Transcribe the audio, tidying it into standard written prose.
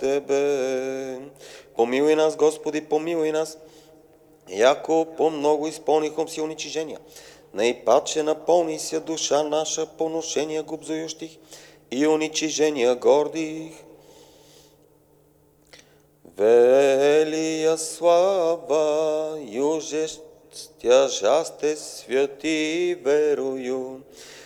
Тебе. Помилуй нас, Господи, помилуй нас, яко по-много изпълнихом си уничижения. Наипаче напълни се душа наша поношения губзующих и уничижения гордих. Велия слава, юже стяжасте святи верую,